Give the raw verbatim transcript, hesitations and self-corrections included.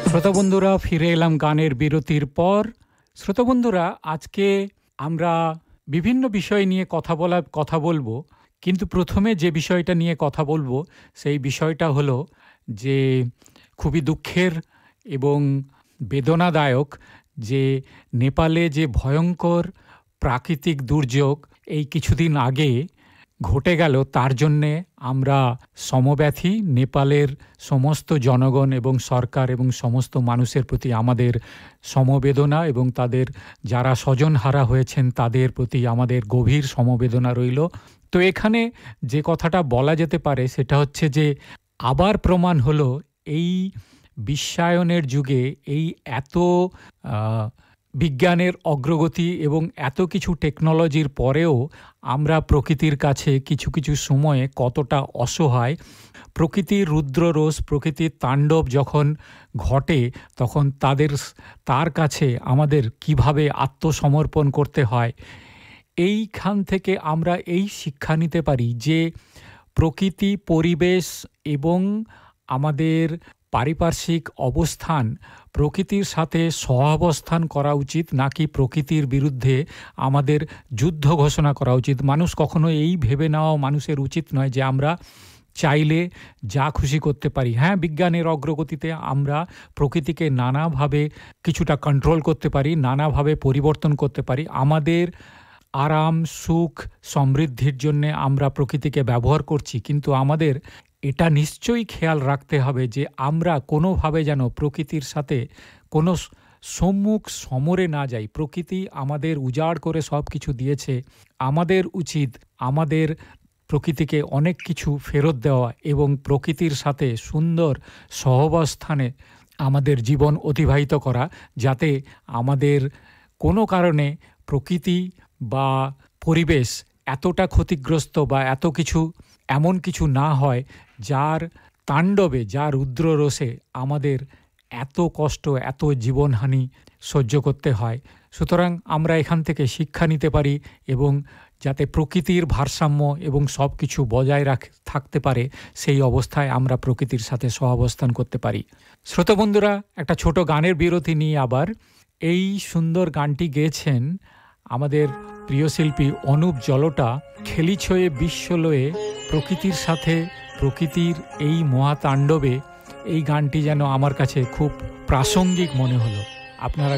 শ্রোতা বন্ধুরা, ফিরে এলাম গানের বিরতির পর। শ্রোতা বন্ধুরা, আজকে আমরা বিভিন্ন বিষয় নিয়ে কথা বলা কথা বলবো, কিন্তু প্রথমে যে বিষয়টা নিয়ে কথা বলবো সেই বিষয়টা হলো যে খুবই দুঃখের এবং বেদনাদায়ক যে নেপালে যে ভয়ঙ্কর প্রাকৃতিক দুর্যোগ এই কিছুদিন আগে ঘটে গেল, তার জন্যে আমরা সমব্যথী। নেপালের সমস্ত জনগণ এবং সরকার এবং সমস্ত মানুষের প্রতি আমাদের সমবেদনা এবং তাদের যারা স্বজনহারা হয়েছেন তাদের প্রতি আমাদের গভীর সমবেদনা রইল। তো এখানে যে কথাটা বলা যেতে পারে সেটা হচ্ছে যে আবার প্রমাণ হলো এই বিশ্বায়নের যুগে, এই এত বিজ্ঞানের অগ্রগতি এবং এত কিছু টেকনোলজির পরেও আমরা প্রকৃতির কাছে কিছু কিছু সময়ে কতটা অসহায়। প্রকৃতির রুদ্ররোষ, প্রকৃতির তাণ্ডব যখন ঘটে তখন তাদের তার কাছে আমাদের কিভাবে আত্মসমর্পণ করতে হয়। এইখান থেকে আমরা এই শিক্ষা নিতে পারি যে প্রকৃতি, পরিবেশ এবং আমাদের পারিপার্শ্বিক অবস্থান, প্রকৃতির সাথে সহাবস্থান করা উচিত, নাকি প্রকৃতির বিরুদ্ধে আমাদের যুদ্ধ ঘোষণা করা উচিত। মানুষ কখনো এই ভেবে নেওয়া মানুষের উচিত নয় যে আমরা চাইলে যা খুশি করতে পারি। হ্যাঁ, বিজ্ঞানের অগ্রগতিতে আমরা প্রকৃতিকে নানাভাবে কিছুটা কন্ট্রোল করতে পারি, নানাভাবে পরিবর্তন করতে পারি। আমাদের আরাম, সুখ, সমৃদ্ধির জন্যে আমরা প্রকৃতিকে ব্যবহার করছি, কিন্তু আমাদের এটা নিশ্চয়ই খেয়াল রাখতে হবে যে আমরা কোনোভাবে যেন প্রকৃতির সাথে কোনো সম্মুখ সমরে না যাই। প্রকৃতি আমাদের উজাড় করে সব কিছু দিয়েছে, আমাদের উচিত আমাদের প্রকৃতিকে অনেক কিছু ফেরত দেওয়া এবং প্রকৃতির সাথে সুন্দর সহাবস্থানে আমাদের জীবন অতিবাহিত করা, যাতে আমাদের কোনো কারণে প্রকৃতি বা পরিবেশ এতটা ক্ষতিগ্রস্ত বা এত কিছু এমন কিছু না হয় যার তাণ্ডবে, যার রুদ্ররোষে আমাদের এত কষ্ট, এত জীবনহানি সহ্য করতে হয়। সুতরাং আমরা এখান থেকে শিক্ষা নিতে পারি এবং যাতে প্রকৃতির ভারসাম্য এবং সব কিছু বজায় রাখ থাকতে পারে, সেই অবস্থায় আমরা প্রকৃতির সাথে সহাবস্থান করতে পারি। শ্রোতা বন্ধুরা, একটা ছোট গানের বিরতি নিয়ে আবার এই সুন্দর গানটি গেয়েছেন আমাদের প্রিয় শিল্পী অনুপ জলোটা। খেলিছয়ে বিশ্বলয়ে প্রকৃতির সাথে, প্রকৃতির এই মহাতাণ্ডবে, এই গানটি যেন আমার কাছে খুব প্রাসঙ্গিক মনে হলো। আপনারা